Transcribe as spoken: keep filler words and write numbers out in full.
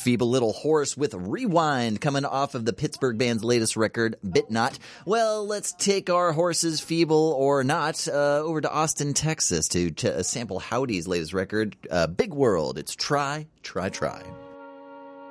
Feeble Little Horse with Rewind, coming off of the Pittsburgh band's latest record, Bit Not. Well, let's take our horses, feeble or not, uh, over to Austin, Texas to, to sample Howdy's latest record, uh, Big World. It's Try, Try, Try.